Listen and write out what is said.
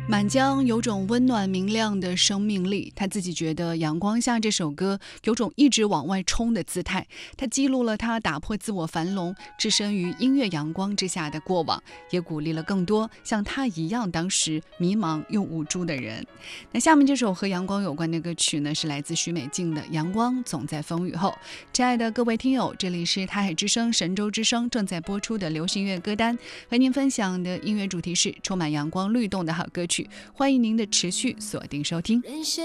满江有种温暖明亮的生命力，他自己觉得《阳光下》这首歌有种一直往外冲的姿态，它记录了他打破自我樊笼，置身于音乐阳光之下的过往，也鼓励了更多像他一样当时迷茫又无助的人。那下面这首和阳光有关的歌曲呢，是来自许美静的《阳光总在风雨后》。亲爱的各位听友，这里是台海之声神州之声正在播出的流行乐歌单，和您分享的音乐主题是充满阳光律动的好歌曲，欢迎您的持续锁定收听。